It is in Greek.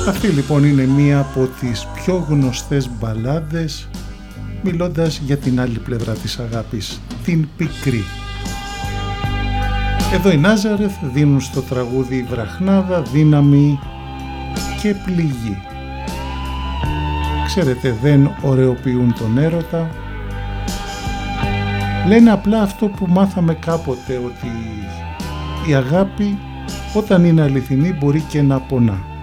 Αυτή λοιπόν είναι μία από τις πιο γνωστές μπαλάδες, μιλώντας για την άλλη πλευρά της αγάπης, την πικρή. Εδώ οι Νάζαρεθ δίνουν στο τραγούδι βραχνάδα, δύναμη και πληγή. Ξέρετε, δεν ωρεοποιούν τον έρωτα. Λένε απλά αυτό που μάθαμε κάποτε, ότι η αγάπη όταν είναι αληθινή μπορεί και να πονά.